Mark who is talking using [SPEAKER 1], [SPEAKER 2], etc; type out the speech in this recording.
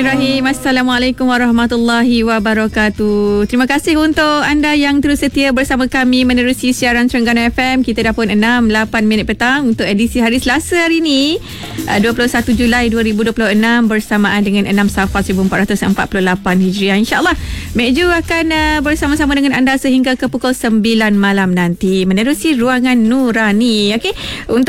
[SPEAKER 1] Rahim. Assalamualaikum warahmatullahi wabarakatuh. Terima kasih untuk anda yang terus setia bersama kami menerusi siaran Terengganu FM. Kita dah pun 6.8 minit petang untuk edisi hari Selasa hari ini, 21 Julai 2026 bersamaan dengan 6 Safar 1448 Hijriah. InsyaAllah Mek Ju akan bersama-sama dengan anda sehingga ke pukul 9 malam nanti menerusi Ruangan Nurani. Okey, untuk